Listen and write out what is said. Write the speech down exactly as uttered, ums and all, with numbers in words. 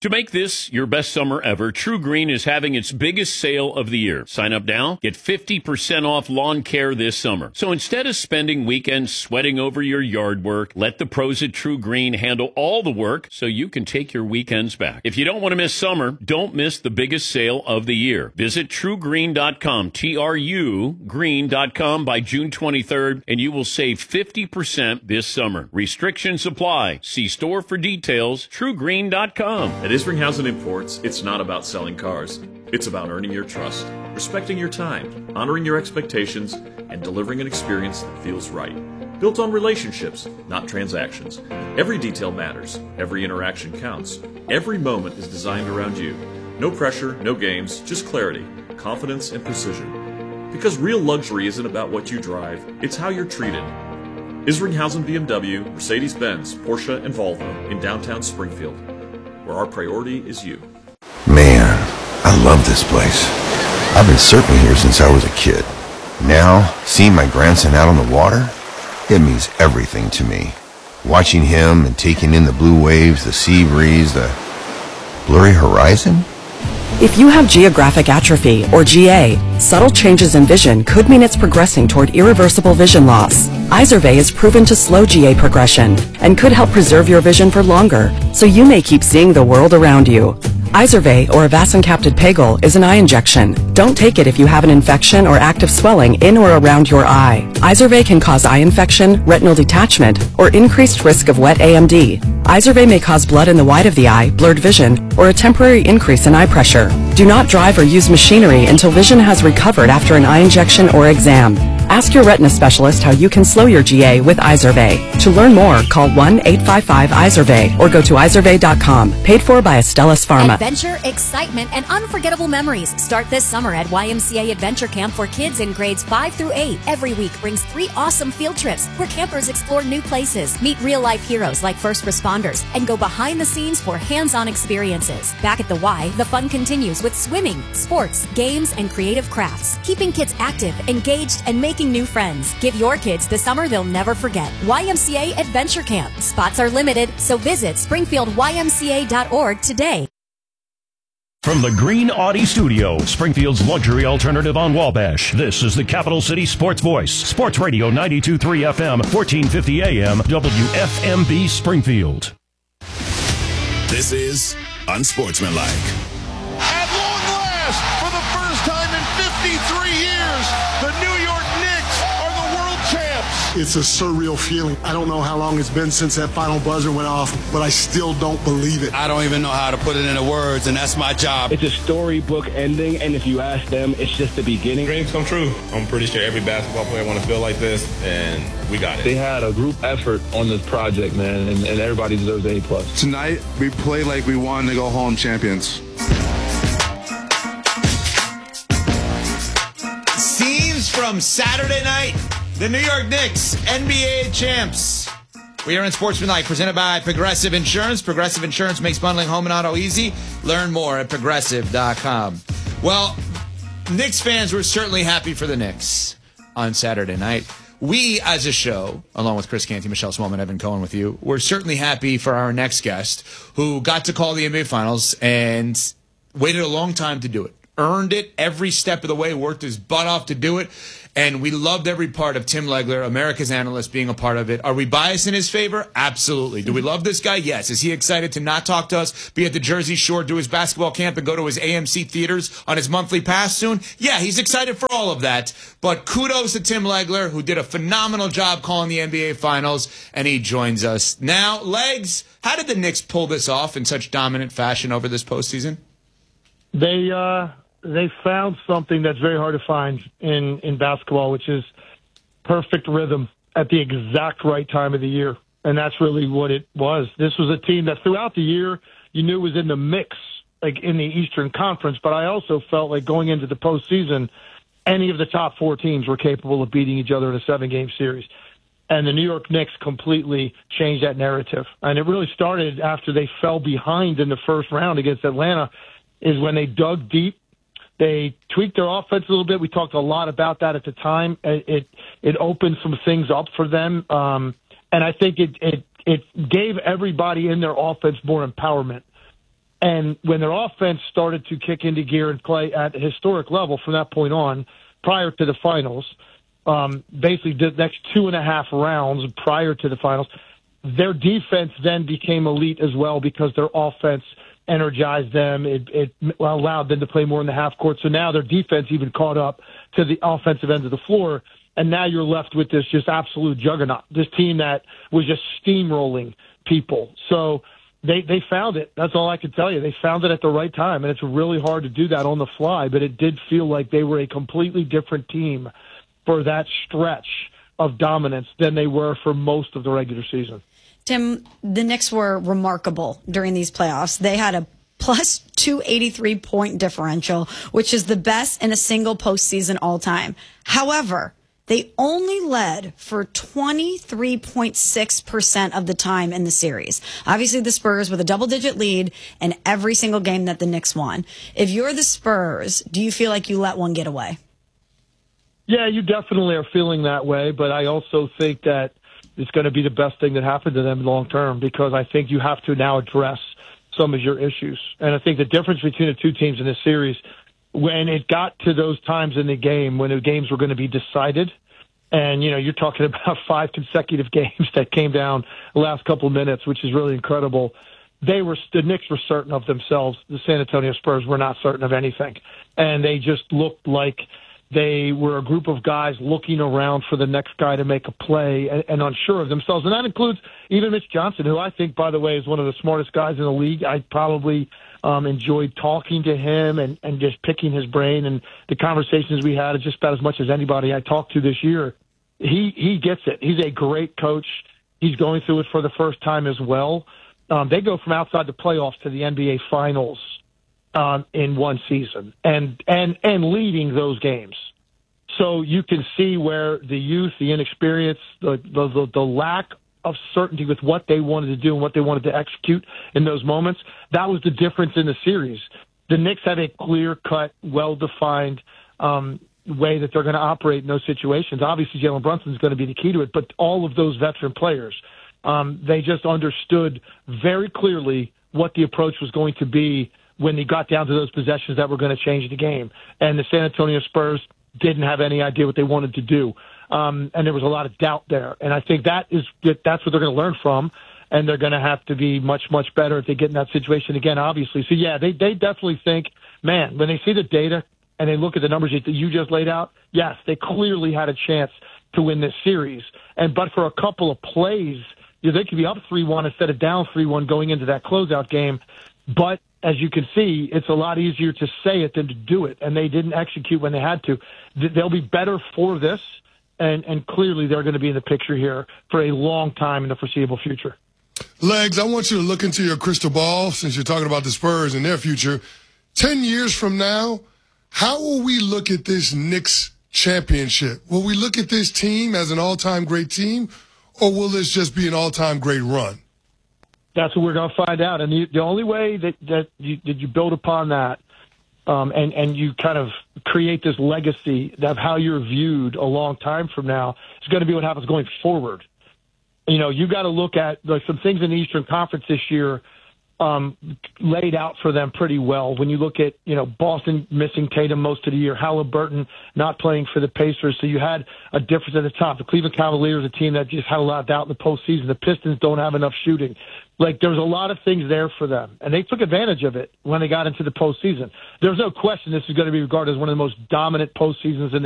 To make this your best summer ever, True Green is having its biggest sale of the year. Sign up now, get fifty percent off lawn care this summer. So instead of spending weekends sweating over your yard work, let the pros at True Green handle all the work so you can take your weekends back. If you don't want to miss summer, don't miss the biggest sale of the year. Visit true green dot com, T R U green dot com by June twenty-third, and you will save fifty percent this summer. Restrictions apply. See store for details, true green dot com. At Isringhausen Imports, it's not about selling cars. It's about earning your trust, respecting your time, honoring your expectations, and delivering an experience that feels right. Built on relationships, not transactions. Every detail matters. Every interaction counts. Every moment is designed around you. No pressure, no games, just clarity, confidence, and precision. Because real luxury isn't about what you drive, it's how you're treated. Isringhausen B M W, Mercedes-Benz, Porsche, and Volvo in downtown Springfield, where our priority is you. Man, I love this place. I've been surfing here since I was a kid. Now, seeing my grandson out on the water, it means everything to me. Watching him and taking in the blue waves, the sea breeze, the blurry horizon. If you have geographic atrophy, or G A, subtle changes in vision could mean it's progressing toward irreversible vision loss. Izervay is proven to slow G A progression and could help preserve your vision for longer, so you may keep seeing the world around you. Izervay, or avacincaptad pegol, is an eye injection. Don't take it if you have an infection or active swelling in or around your eye. Izervay can cause eye infection, retinal detachment, or increased risk of wet A M D. Izervay may cause blood in the white of the eye, blurred vision, or a temporary increase in eye pressure. Do not drive or use machinery until vision has recovered after an eye injection or exam. Ask your retina specialist how you can slow your G A with Izervay. To learn more, call one eight five five Izervay or go to izervay dot com. Paid for by Astellas Pharma. Adventure, excitement, and unforgettable memories start this summer at Y M C A Adventure Camp for kids in grades five through eight. Every week brings three awesome field trips where campers explore new places, meet real-life heroes like first responders, and go behind the scenes for hands-on experiences. Back at the Y, the fun continues with swimming, sports, games, and creative crafts, keeping kids active, engaged, and making new friends. Give your kids the summer they'll never forget. Y M C A Adventure Camp. Spots are limited, so visit springfield y m c a dot org today. From the Green Audi Studio, Springfield's luxury alternative on Wabash, this is the Capital City Sports Voice, Sports Radio ninety-two point three F M, fourteen fifty A M, W F M B Springfield. This is Unsportsmanlike. At long last, for the first time in fifty-three years, the New York Knicks are the world champs. It's a surreal feeling. I don't know how long it's been since that final buzzer went off, but I still don't believe it. I don't even know how to put it into words, and that's my job. It's a storybook ending, and if you ask them, it's just the beginning. Dreams come true. I'm pretty sure every basketball player want to feel like this, and we got it. They had a group effort on this project, man, and, and everybody deserves an A plus. Tonight, we play like we wanted to go home champions. Scenes from Saturday night. The New York Knicks, N B A champs. We are in Sportsmanlike, presented by Progressive Insurance. Progressive Insurance makes bundling home and auto easy. Learn more at progressive dot com. Well, Knicks fans were certainly happy for the Knicks on Saturday night. We, as a show, along with Chris Canty, Michelle Smallman, Evan Cohen with you, we're certainly happy for our next guest, who got to call the N B A Finals and waited a long time to do it. Earned it every step of the way, worked his butt off to do it. And we loved every part of Tim Legler, America's analyst, being a part of it. Are we biased in his favor? Absolutely. Do we love this guy? Yes. Is he excited to not talk to us, be at the Jersey Shore, do his basketball camp, and go to his A M C theaters on his monthly pass soon? Yeah, he's excited for all of that. But kudos to Tim Legler, who did a phenomenal job calling the N B A Finals, and he joins us now. Legs, how did the Knicks pull this off in such dominant fashion over this postseason? They, uh... They found something that's very hard to find in, in basketball, which is perfect rhythm at the exact right time of the year. And that's really what it was. This was a team that throughout the year, you knew was in the mix, like in the Eastern Conference. But I also felt like going into the postseason, any of the top four teams were capable of beating each other in a seven-game series. And the New York Knicks completely changed that narrative. And it really started after they fell behind in the first round against Atlanta, is when they dug deep. They tweaked their offense a little bit. We talked a lot about that at the time. It it, it opened some things up for them, um, and I think it, it it gave everybody in their offense more empowerment. And when their offense started to kick into gear and play at a historic level from that point on, prior to the finals, um, basically the next two and a half rounds prior to the finals, their defense then became elite as well because their offense energized them. It, it allowed them to play more in the half court. So now their defense even caught up to the offensive end of the floor. And now you're left with this just absolute juggernaut, this team that was just steamrolling people. So they they found it. That's all I can tell you. They found it at the right time, and it's really hard to do that on the fly, but it did feel like they were a completely different team for that stretch of dominance than they were for most of the regular season. Tim, the Knicks were remarkable during these playoffs. They had a plus two eighty-three point differential, which is the best in a single postseason all time. However, they only led for twenty-three point six percent of the time in the series. Obviously, the Spurs with a double-digit lead in every single game that the Knicks won. If you're the Spurs, do you feel like you let one get away? Yeah, you definitely are feeling that way, but I also think that it's going to be the best thing that happened to them long term because I think you have to now address some of your issues. And I think the difference between the two teams in this series, when it got to those times in the game when the games were going to be decided, and, you know, you're talking about five consecutive games that came down the last couple of minutes, which is really incredible. They were, the Knicks were certain of themselves. The San Antonio Spurs were not certain of anything. And they just looked like they were a group of guys looking around for the next guy to make a play and, and unsure of themselves. And that includes even Mitch Johnson, who I think, by the way, is one of the smartest guys in the league. I probably um, enjoyed talking to him and, and just picking his brain. And the conversations we had, just about as much as anybody I talked to this year. He he gets it. He's a great coach. He's going through it for the first time as well. Um, they go from outside the playoffs to the N B A Finals um, in one season and, and, and leading those games. So you can see where the youth, the inexperience, the, the, the, the lack of certainty with what they wanted to do and what they wanted to execute in those moments, that was the difference in the series. The Knicks had a clear-cut, well-defined um, way that they're going to operate in those situations. Obviously, Jalen Brunson is going to be the key to it, but all of those veteran players, um, they just understood very clearly what the approach was going to be when they got down to those possessions that were going to change the game. And the San Antonio Spurs didn't have any idea what they wanted to do. Um, and there was a lot of doubt there. And I think that is that's what they're going to learn from, and they're going to have to be much, much better if they get in that situation again, obviously. So, yeah, they, they definitely think, man, when they see the data and they look at the numbers that you just laid out, yes, they clearly had a chance to win this series. And but for a couple of plays, you know, they could be up three one instead of down three one going into that closeout game. But as you can see, it's a lot easier to say it than to do it, and they didn't execute when they had to. They'll be better for this, and, and clearly they're going to be in the picture here for a long time in the foreseeable future. Legs, I want you to look into your crystal ball since you're talking about the Spurs and their future. Ten years from now, how will we look at this Knicks championship? Will we look at this team as an all-time great team, or will this just be an all-time great run? That's what we're going to find out. And the, the only way that, that, you, that you build upon that um, and, and you kind of create this legacy of how you're viewed a long time from now is going to be what happens going forward. You know, you got to look at like, some things in the Eastern Conference this year um, laid out for them pretty well. When you look at, you know, Boston missing Tatum most of the year, Halliburton not playing for the Pacers, so you had a difference at the top. The Cleveland Cavaliers, a team that just had a lot of doubt in the postseason. The Pistons don't have enough shooting. Like, there's a lot of things there for them, and they took advantage of it when they got into the postseason. There's no question this is going to be regarded as one of the most dominant postseasons in the